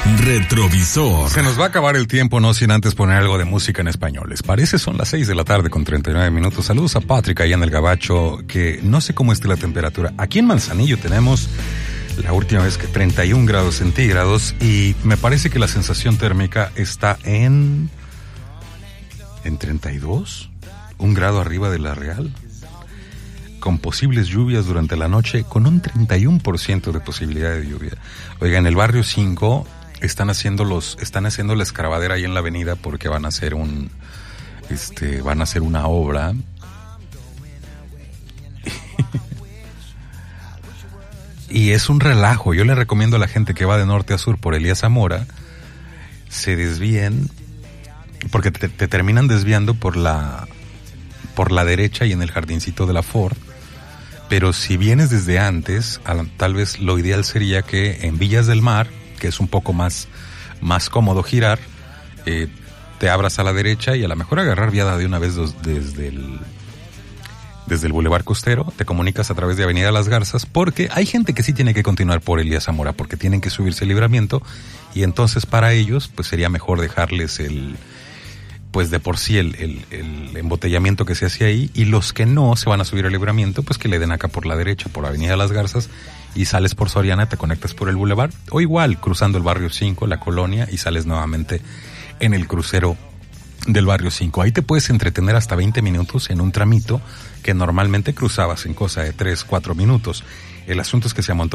Retrovisor. Se nos va a acabar el tiempo, no sin antes poner algo de música en español. ¿Les parece? Son las 6 de la tarde con 39 minutos. Saludos a Patrick allá en el Gabacho, que no sé cómo esté la temperatura. Aquí en Manzanillo tenemos la última vez que 31 grados centígrados y me parece que la sensación térmica está en 32, un grado arriba de la real, con posibles lluvias durante la noche, con un 31% de posibilidad de lluvia. Oiga, en el barrio 5 están haciendo la escarabadera ahí en la avenida porque van a hacer una obra. Y es un relajo. Yo le recomiendo a la gente que va de norte a sur por Elías Zamora, se desvíen, porque te terminan desviando por la derecha y en el jardincito de la Ford. Pero si vienes desde antes, tal vez lo ideal sería que en Villas del Mar, que es un poco más cómodo girar, te abras a la derecha y a lo mejor agarrar viada de una vez desde el Boulevard Costero, te comunicas a través de Avenida Las Garzas, porque hay gente que sí tiene que continuar por Elías Zamora, porque tienen que subirse el Libramiento, y entonces para ellos pues sería mejor dejarles pues de por sí el embotellamiento que se hace ahí, y los que no se van a subir al Libramiento, pues que le den acá por la derecha, por Avenida Las Garzas, y sales por Soriana, te conectas por el Boulevard, o igual cruzando el barrio 5, la colonia, y sales nuevamente en el crucero del barrio 5. Ahí te puedes entretener hasta 20 minutos en un tramito que normalmente cruzabas en cosa de 3-4 minutos. El asunto es que se amontona